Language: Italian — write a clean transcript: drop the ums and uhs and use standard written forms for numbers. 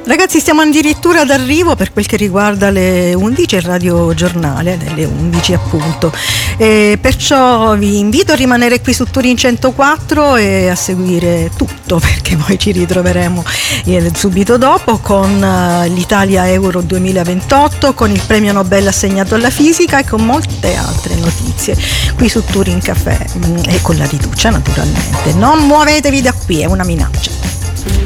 Ragazzi, siamo addirittura d'arrivo per quel che riguarda le 11, il Radio Giornale delle 11 appunto, perciò vi invito a rimanere qui su Turin 104 e a seguire tutto, perché poi ci ritroveremo subito dopo con l'Italia Euro 2028, con il premio Nobel assegnato alla fisica e con molte altre notizie qui su Turin Café, e con la riduccia naturalmente. Non muovetevi da qui, è una minaccia.